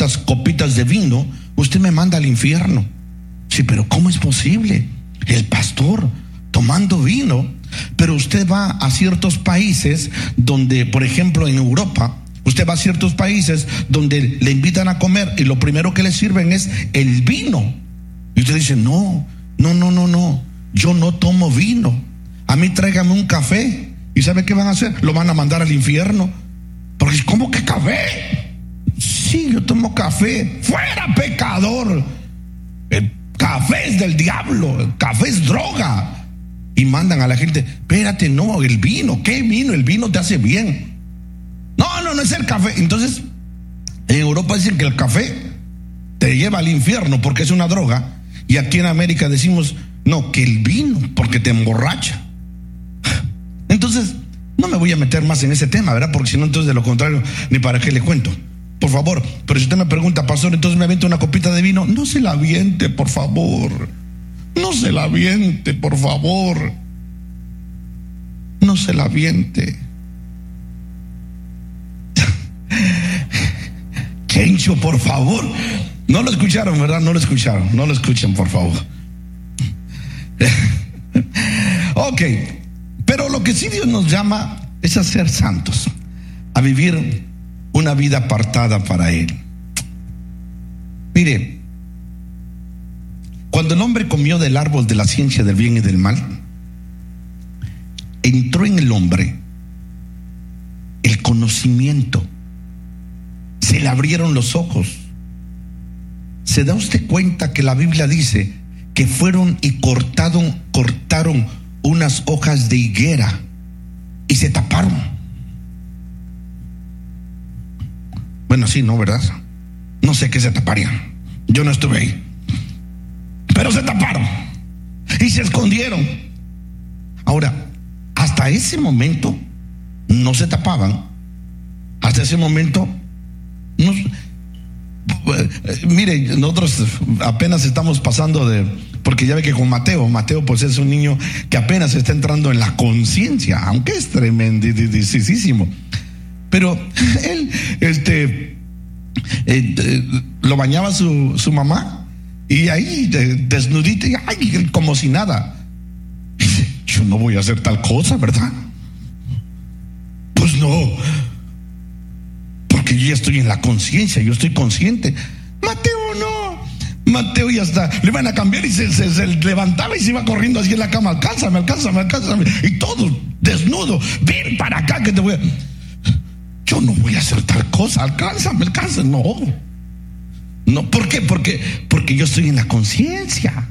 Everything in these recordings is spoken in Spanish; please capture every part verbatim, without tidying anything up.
cuantas copitas de vino, usted me manda al infierno. Sí, pero ¿cómo es posible? El pastor tomando vino. Pero usted va a ciertos países donde, por ejemplo, en Europa, usted va a ciertos países donde le invitan a comer y lo primero que le sirven es el vino. Y usted dice, no, no, no, no, no, yo no tomo vino. A mí tráigame un café. ¿Y sabe qué van a hacer? Lo van a mandar al infierno. Porque, ¿cómo que café? Sí, yo tomo café. ¡Fuera, pecador! El café es del diablo, el café es droga. Y mandan a la gente, espérate, no, el vino, ¿qué vino? El vino te hace bien. No, no, no es el café. Entonces, en Europa dicen que el café te lleva al infierno porque es una droga. Y aquí en América decimos, no, que el vino, porque te emborracha. Entonces, no me voy a meter más en ese tema, ¿verdad? Porque si no, entonces de lo contrario, ni para qué le cuento. Por favor, pero si usted me pregunta, pastor, entonces me aviento una copita de vino, no se la aviente, por favor. No se la aviente, por favor. No se la aviente. Chencho, por favor. No lo escucharon, ¿verdad? No lo escucharon. No lo escuchen, por favor. Ok. Pero lo que sí Dios nos llama es a ser santos, a vivir una vida apartada para Él. Mire, cuando el hombre comió del árbol de la ciencia del bien y del mal, entró en el hombre el conocimiento. Se le abrieron los ojos. ¿Se da usted cuenta que la Biblia dice que fueron y cortaron, cortaron unas hojas de higuera y se taparon? Bueno, sí, ¿no, verdad? No sé qué se taparían. Yo no estuve ahí. Pero se taparon y se escondieron. Ahora, hasta ese momento no se tapaban. Hasta ese momento no, mire, nosotros apenas estamos pasando de, porque ya ve que con Mateo, Mateo pues es un niño que apenas está entrando en la conciencia, aunque es tremendísimo. Pero él, este, eh, eh, lo bañaba su, su mamá. Y ahí, desnudito, y ay, como si nada. Dice, yo no voy a hacer tal cosa, ¿verdad? Pues no. Porque yo ya estoy en la conciencia, yo estoy consciente. Mateo no. Mateo ya está. Le van a cambiar y se, se, se levantaba y se iba corriendo así en la cama. Alcánzame, alcánzame, alcánzame. Y todo desnudo. Ven para acá que te voy a... Yo no voy a hacer tal cosa. Alcánzame, alcánzame. No. No, ¿por qué? Porque, porque yo estoy en la conciencia.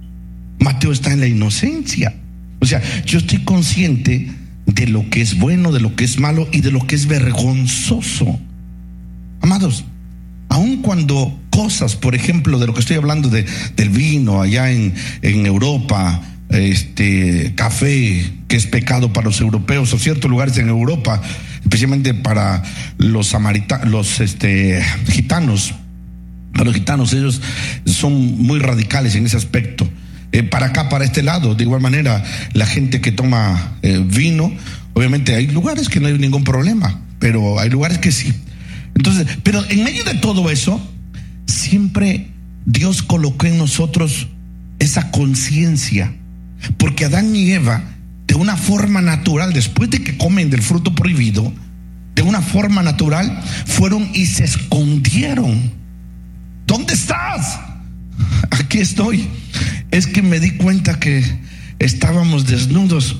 Mateo está en la inocencia. O sea, yo estoy consciente de lo que es bueno, de lo que es malo y de lo que es vergonzoso. Amados, aun cuando cosas, por ejemplo, de lo que estoy hablando de, del vino allá en, en Europa, este café, que es pecado para los europeos, o ciertos lugares en Europa, especialmente para los samaritanos, los este, gitanos. Para los gitanos, ellos son muy radicales en ese aspecto. Eh, para acá, para este lado, de igual manera, la gente que toma eh, vino, obviamente hay lugares que no hay ningún problema, pero hay lugares que sí. Entonces, pero en medio de todo eso, siempre Dios colocó en nosotros esa conciencia, porque Adán y Eva, de una forma natural, después de que comen del fruto prohibido, de una forma natural, fueron y se escondieron. ¿Dónde estás? Aquí estoy. Es que me di cuenta que estábamos desnudos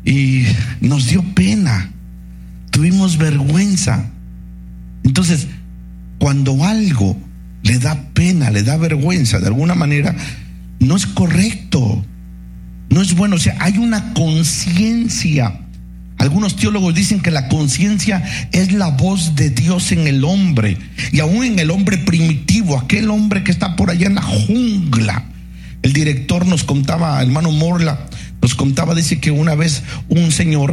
y nos dio pena. Tuvimos vergüenza. Entonces, cuando algo le da pena, le da vergüenza, de alguna manera, no es correcto. No es bueno. O sea, hay una conciencia. Algunos teólogos dicen que la conciencia es la voz de Dios en el hombre, y aún en el hombre primitivo, aquel hombre que está por allá en la jungla. El director nos contaba, hermano Morla, nos contaba, dice que una vez un señor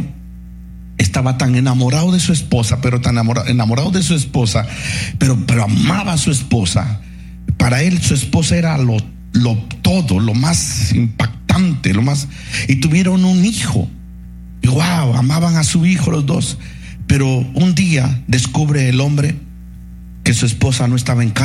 estaba tan enamorado de su esposa, pero tan enamorado, enamorado de su esposa, pero, pero amaba a su esposa. Para él su esposa era lo, lo todo, lo más impactante, lo más, y tuvieron un hijo. Y wow, amaban a su hijo los dos. Pero un día descubre el hombre que su esposa no estaba en casa.